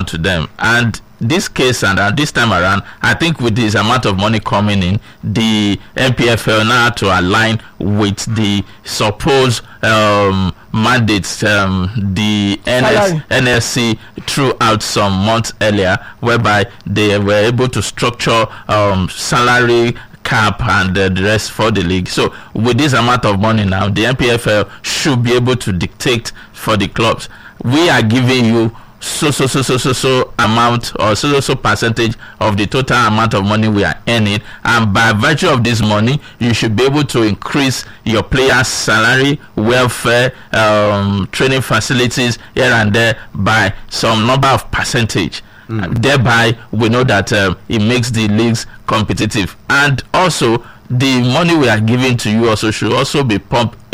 to them. And this case and this time around, I think with this amount of money coming in, the NPFL now have to align with the supposed mandates the NSC threw out some months earlier, whereby they were able to structure salary cap and the rest for the league. So with this amount of money now, the NPFL should be able to dictate for the clubs. We are giving you so amount or so percentage of the total amount of money we are earning, and by virtue of this money you should be able to increase your players' salary, welfare, training facilities here and there by some number of percentage. Thereby we know that it makes the leagues competitive, and also the money we are giving to you also should also be pumped